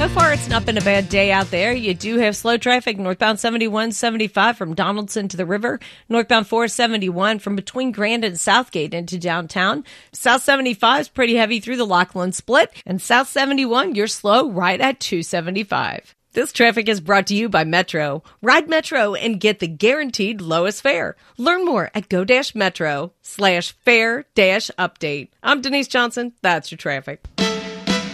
So far, it's not been a bad day out there. You do have slow traffic northbound 71-75 from Donaldson to the river, northbound 471 from between Grand and Southgate into downtown. South 75 is pretty heavy through the Lockland Split, and South 71, you're slow right at 275. This traffic is brought to you by Metro. Ride Metro and get the guaranteed lowest fare. Learn more at go-metro/fare-update. I'm Denise Johnson. That's your traffic.